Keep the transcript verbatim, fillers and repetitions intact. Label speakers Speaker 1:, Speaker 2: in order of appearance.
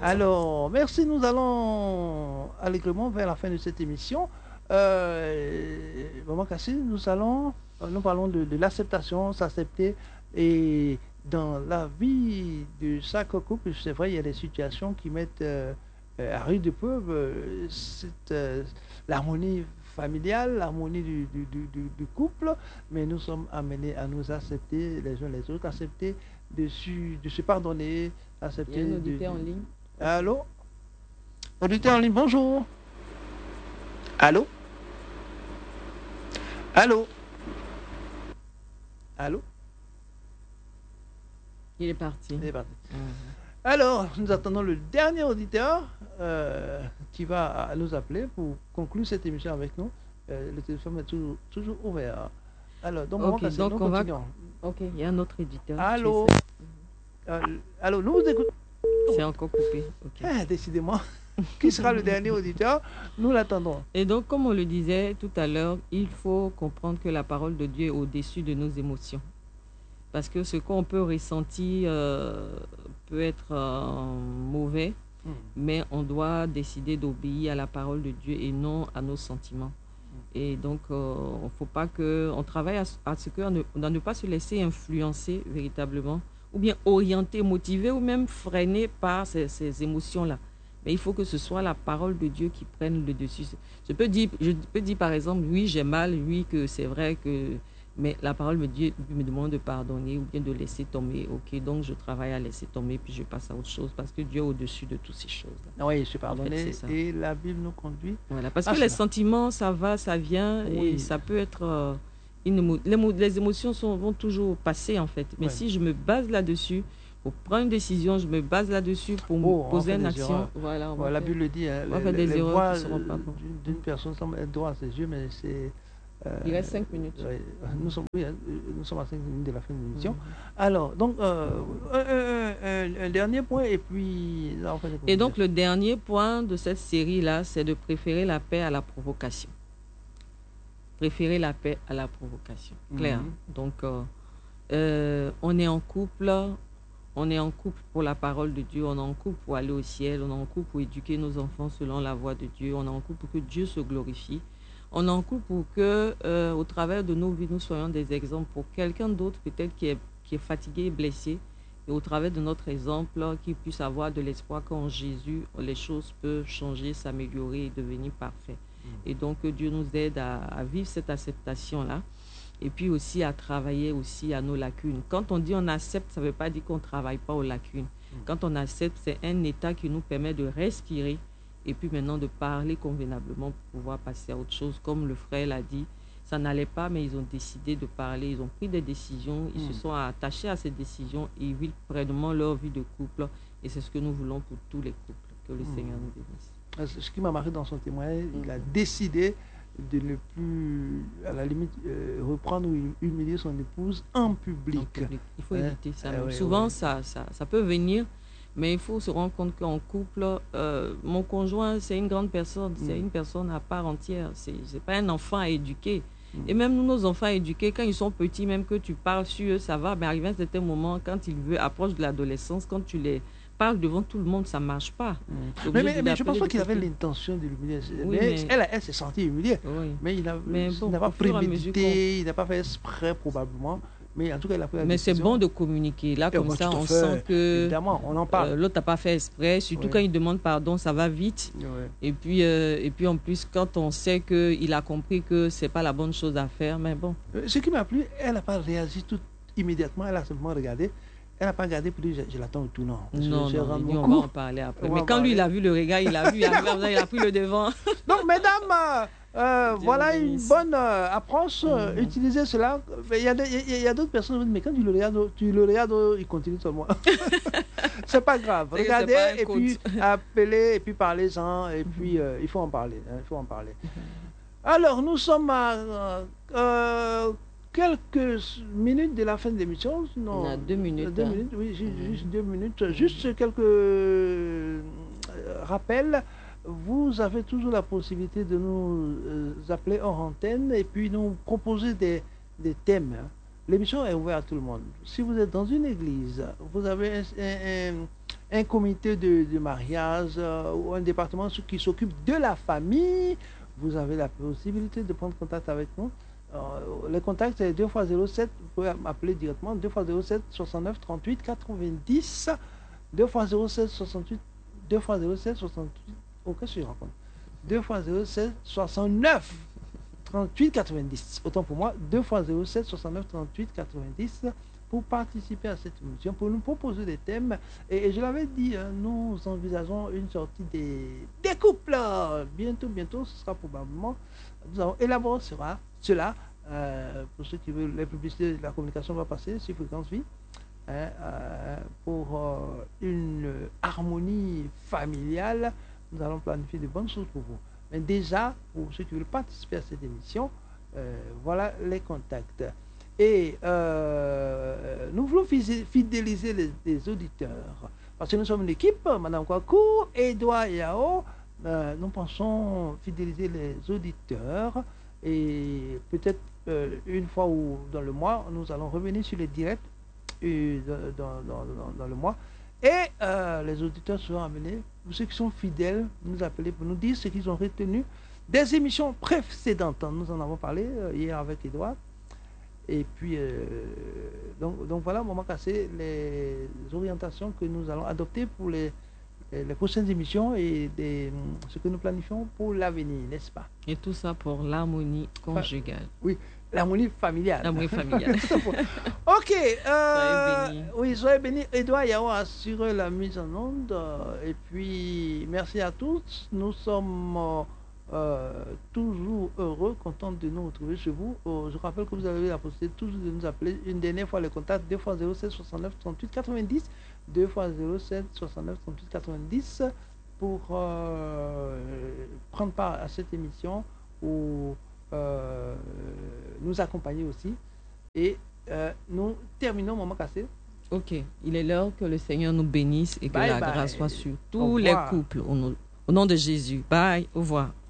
Speaker 1: Alors, merci. Nous allons allègrement vers la fin de cette émission. Euh, Maman Cassie, nous allons, nous parlons de, de l'acceptation, s'accepter et dans la vie de chaque couple, c'est vrai, il y a des situations qui mettent euh, euh, à rude épreuve euh, cette, euh, l'harmonie familiale, l'harmonie du, du, du, du- du couple, mais nous sommes amenés à nous accepter les uns les autres, accepter de, su- de se pardonner,
Speaker 2: Il y a
Speaker 1: accepter
Speaker 2: un
Speaker 1: de...
Speaker 2: auditeur en
Speaker 1: de-
Speaker 2: ligne.
Speaker 1: Allô? Auditeur en ligne, bonjour. Allô? Allô? Allô?
Speaker 2: Il est parti.
Speaker 1: Il est parti.
Speaker 2: Mhm.
Speaker 1: Alors, nous attendons le dernier auditeur euh, qui va nous appeler pour conclure cette émission avec nous. Euh, le téléphone est toujours, toujours ouvert. Alors, donc,
Speaker 2: Ok,
Speaker 1: Maman Cassé,
Speaker 2: donc
Speaker 1: nous
Speaker 2: on va...
Speaker 1: continuons.
Speaker 2: Ok, il y a un autre éditeur. Tu
Speaker 1: Allô?
Speaker 2: essaies.
Speaker 1: Euh, allô, nous vous écoutons.
Speaker 2: C'est encore coupé. Ok.
Speaker 1: Ah, décidément, qui sera le dernier auditeur? Nous l'attendons.
Speaker 2: Et donc, comme on le disait tout à l'heure, il faut comprendre que la parole de Dieu est au-dessus de nos émotions. Parce que ce qu'on peut ressentir euh, peut être euh, mauvais,
Speaker 1: Hmm.
Speaker 2: mais on doit décider d'obéir à la parole de Dieu et non à nos sentiments. Et donc, euh, il ne faut pas que on travaille à, ce- à ce que à ne, à ne pas se laisser influencer véritablement, ou bien orienter, motiver, ou même freiner par ces, ces émotions-là. Mais il faut que ce soit la parole de Dieu qui prenne le dessus. Je peux dire, je peux dire par exemple, oui, j'ai mal, oui, que c'est vrai que... Mais la parole me, dit, me demande de pardonner ou bien de laisser tomber. Ok, donc je travaille à laisser tomber, puis je passe à autre chose, parce que Dieu est au-dessus de toutes ces choses-là.
Speaker 1: Ah oui, je suis
Speaker 2: En fait,
Speaker 1: pardonné.
Speaker 2: c'est ça.
Speaker 1: Et la Bible nous conduit.
Speaker 2: Voilà, parce
Speaker 1: Ah,
Speaker 2: que
Speaker 1: c'est
Speaker 2: les
Speaker 1: ça.
Speaker 2: sentiments, ça va, ça vient,
Speaker 1: Oui.
Speaker 2: et ça peut être... euh, une émo- les, émo- les émotions sont, vont toujours passer, en fait. Mais
Speaker 1: Ouais.
Speaker 2: si je me base là-dessus, pour prendre une décision, je me base là-dessus pour me
Speaker 1: Oh, on
Speaker 2: poser
Speaker 1: fait
Speaker 2: une
Speaker 1: des
Speaker 2: action.
Speaker 1: erreurs.
Speaker 2: Voilà, on va
Speaker 1: Ouais, la
Speaker 2: faire-
Speaker 1: Bible le dit, hein,
Speaker 2: on va
Speaker 1: les,
Speaker 2: faire des
Speaker 1: les
Speaker 2: erreurs
Speaker 1: voix
Speaker 2: qui seront pas
Speaker 1: euh,
Speaker 2: bonnes.
Speaker 1: d'une d'une personne semblent être droit à ses yeux, mais c'est... euh,
Speaker 2: Il reste cinq minutes.
Speaker 1: ouais, nous, sommes, oui, hein, euh, nous sommes à cinq minutes de la fin de l'émission.
Speaker 2: Mhm.
Speaker 1: Alors, donc, euh, un, un- un- un dernier point, et puis... là, on fait des
Speaker 2: Et donc,
Speaker 1: conclusions.
Speaker 2: le dernier point de cette série-là, c'est de préférer la paix à la provocation. Préférer la paix à la provocation. Clair.
Speaker 1: Mhm.
Speaker 2: Donc, euh, euh, on est en couple, on est en couple pour la parole de Dieu, on est en couple pour aller au ciel, on est en couple pour éduquer nos enfants selon la voie de Dieu, on est en couple pour que Dieu se glorifie. On est en couple pour que, euh, au travers de nos vies, nous soyons des exemples pour quelqu'un d'autre, peut-être qui est, qui est fatigué et blessé. Et au travers de notre exemple, qu'il puisse avoir de l'espoir qu'en Jésus, les choses peuvent changer, s'améliorer et devenir parfait. Et donc, que Dieu nous aide à, à vivre cette acceptation-là. Et puis aussi à travailler aussi à nos lacunes. Quand on dit on accepte, ça ne veut pas dire qu'on ne travaille pas aux lacunes. Quand on accepte, c'est un état qui nous permet de respirer et puis maintenant de parler convenablement pour pouvoir passer à autre chose. Comme le frère l'a dit, ça n'allait pas, mais ils ont décidé de parler, ils ont pris des décisions, ils
Speaker 1: Mm.
Speaker 2: se sont attachés à ces décisions et ils vivent pleinement leur vie de couple. Et c'est ce que nous voulons pour tous les couples. Que le
Speaker 1: Mm.
Speaker 2: Seigneur nous bénisse.
Speaker 1: Ce qui m'a marqué dans son témoignage, il a
Speaker 2: Mhm.
Speaker 1: décidé de ne plus, à la limite, euh, reprendre ou humilier son épouse en public.
Speaker 2: En public. Il faut
Speaker 1: Hein?
Speaker 2: éviter ça.
Speaker 1: Eh
Speaker 2: même.
Speaker 1: ouais,
Speaker 2: Souvent,
Speaker 1: ouais.
Speaker 2: Ça, ça, ça peut venir, mais il faut se rendre compte qu'en couple, euh, mon conjoint, c'est une grande personne, c'est
Speaker 1: Mm.
Speaker 2: une personne à part entière. C'est n'est pas un enfant à éduquer.
Speaker 1: Mm.
Speaker 2: Et même nous, nos enfants éduqués, quand ils sont petits, même que tu parles sur eux, ça va, mais arrivé à un certain moment, quand ils veulent, approchent de l'adolescence, quand tu les parles devant tout le monde, ça ne marche pas.
Speaker 1: Mm.
Speaker 2: T'es
Speaker 1: Mais,
Speaker 2: obligé
Speaker 1: mais,
Speaker 2: de
Speaker 1: mais je pense
Speaker 2: l'appeler
Speaker 1: pas
Speaker 2: de
Speaker 1: qu'il avait
Speaker 2: côté.
Speaker 1: l'intention de l'humilier.
Speaker 2: Oui,
Speaker 1: mais
Speaker 2: mais-
Speaker 1: Elle, elle s'est sentie humiliée.
Speaker 2: Oui.
Speaker 1: Mais il n'a
Speaker 2: Mais bon,
Speaker 1: n'a pas
Speaker 2: au fur et à mesure
Speaker 1: prémédité, il n'a pas fait exprès probablement. Mais en tout cas, il a pris la
Speaker 2: Mais c'est
Speaker 1: décision.
Speaker 2: bon de communiquer. Là,
Speaker 1: Eh
Speaker 2: comme
Speaker 1: ben,
Speaker 2: ça,
Speaker 1: tout à
Speaker 2: on
Speaker 1: fait.
Speaker 2: sent que
Speaker 1: Évidemment, on en parle.
Speaker 2: euh, l'autre n'a pas fait exprès. Surtout
Speaker 1: Oui.
Speaker 2: quand il demande pardon, ça va vite.
Speaker 1: Ouais.
Speaker 2: Et puis, euh, et puis en plus, quand on sait qu'il a compris que ce n'est pas la bonne chose à faire, mais bon.
Speaker 1: Euh, Ce qui m'a plu, elle n'a pas réagi tout immédiatement, elle a simplement regardé. Elle n'a pas regardé pour dire je, je l'attends au tournant. Parce que
Speaker 2: Non,
Speaker 1: je
Speaker 2: non,
Speaker 1: rentre
Speaker 2: il
Speaker 1: mon
Speaker 2: dit, on
Speaker 1: coup.
Speaker 2: va en parler après.
Speaker 1: On va
Speaker 2: Mais
Speaker 1: en
Speaker 2: quand lui, il a
Speaker 1: parler.
Speaker 2: vu le regard, il a vu, il a, vu, il a pris le devant.
Speaker 1: Donc, mesdames, euh, euh,
Speaker 2: Dieu
Speaker 1: voilà
Speaker 2: vous
Speaker 1: une
Speaker 2: bénisse.
Speaker 1: bonne euh, approche. euh,
Speaker 2: Mhm.
Speaker 1: Utilisez cela. Mais Il y a, des- il y a- il y a d'autres personnes qui disent, mais quand tu le regardes, tu le regardes, il continue seulement. C'est pas grave.
Speaker 2: C'est que c'est
Speaker 1: Regardez
Speaker 2: pas un
Speaker 1: et puis
Speaker 2: coach.
Speaker 1: appelez et puis parlez-en. Et puis euh, il faut en parler. hein, il faut en parler. Alors, nous sommes à euh, euh, quelques minutes de la fin de l'émission. sinon-
Speaker 2: On a deux minutes,
Speaker 1: Deux
Speaker 2: hein.
Speaker 1: minutes, oui, ju-
Speaker 2: Mhm.
Speaker 1: juste deux minutes. Juste quelques euh, rappels. Vous avez toujours la possibilité de nous euh, appeler hors antenne et puis nous proposer des, des thèmes. L'émission est ouverte à tout le monde. Si vous êtes dans une église, vous avez un, un- un comité de, de mariage euh, ou un département qui s'occupe de la famille, vous avez la possibilité de prendre contact avec nous. Euh, les contacts, c'est deux fois zéro sept, vous pouvez m'appeler directement, deux fois zéro sept, soixante-neuf, trente-huit, quatre-vingt-dix, deux fois zéro sept, soixante-huit, deux fois zéro sept, soixante-huit, oh, qu'est-ce que je raconte? deux fois zéro sept, soixante-neuf, trente-huit, quatre-vingt-dix. Autant pour moi, deux fois zéro sept, soixante-neuf, trente-huit, quatre-vingt-dix pour participer à cette émission, pour nous proposer des thèmes. Et, et je l'avais dit, hein, nous envisageons une sortie des, des couples. Bientôt, bientôt, ce sera probablement, nous allons élaborer cela, cela euh, pour ceux qui veulent, les publicités de la communication va passer sur Fréquence Vie, hein, euh, pour euh, une harmonie familiale. Nous allons planifier de bonnes choses pour vous. Mais déjà, pour ceux qui veulent participer à cette émission, euh, voilà les contacts. Et euh, nous voulons fidéliser les, les auditeurs. Parce que nous sommes une équipe, Madame Kwaku, Edouard et Yao. Euh, nous pensons fidéliser les auditeurs. Et peut-être euh, une fois ou dans le mois, nous allons revenir sur les directs euh, dans, dans, dans, dans le mois. Et euh, les auditeurs seront amenés, pour ceux qui sont fidèles, nous appeler pour nous dire ce qu'ils ont retenu des émissions précédentes. Nous en avons parlé euh, hier avec Edouard. Et puis, euh, donc, donc voilà, Maman Cassé, les orientations que nous allons adopter pour les, les prochaines émissions et des, ce que nous planifions pour l'avenir, n'est-ce pas?
Speaker 2: Et tout ça pour l'harmonie conjugale.
Speaker 1: Enfin, oui, l'harmonie familiale.
Speaker 2: L'harmonie familiale.
Speaker 1: Ok.
Speaker 2: Euh, soyez bénis.
Speaker 1: Oui, soyez bénis. Edouard Yao a assuré la mise en onde. Et puis, merci à tous. Nous sommes... Euh, toujours heureux, content de nous retrouver chez vous. Euh, je rappelle que vous avez la possibilité toujours de nous appeler une dernière fois les contacts deux fois zéro sept, soixante-neuf, trente-huit, quatre-vingt-dix, deux fois zéro sept, soixante-neuf, trente-huit, quatre-vingt-dix pour euh, prendre part à cette émission ou euh, nous accompagner aussi. Et euh, nous terminons Maman Cassé.
Speaker 2: Ok, il est l'heure que le Seigneur nous bénisse et que
Speaker 1: bye
Speaker 2: la
Speaker 1: bye.
Speaker 2: grâce soit sur tous les couples. Au nom, au nom de Jésus. Bye, au revoir.